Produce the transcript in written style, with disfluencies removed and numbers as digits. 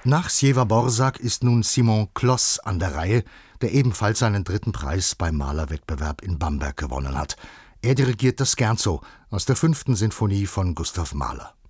Nach Sjewa-Borzag ist nun Simon Kloss an der Reihe, der ebenfalls seinen 3. Preis beim Malerwettbewerb in Bamberg gewonnen hat. Er dirigiert das Scherzo aus der 5. Sinfonie von Gustav Mahler.